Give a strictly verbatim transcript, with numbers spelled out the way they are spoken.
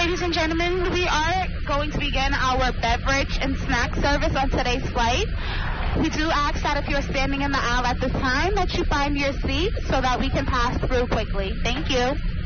Ladies and gentlemen, we are going to begin our beverage and snack service on today's flight. We do ask that if you're standing in the aisle at this time that you find your seat so that we can pass through quickly. Thank you.